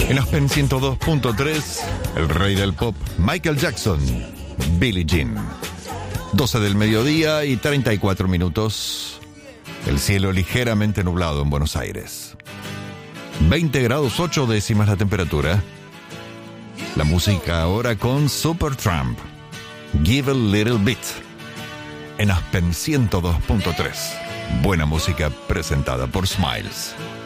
En Aspen 102.3, el rey del pop, Michael Jackson, Billie Jean. 12 del mediodía y 34 minutos. El cielo ligeramente nublado en Buenos Aires. 20 grados 8 décimas la temperatura. La música ahora con Supertramp. Give a Little Bit. En Aspen 102.3. Buena música presentada por Smiles.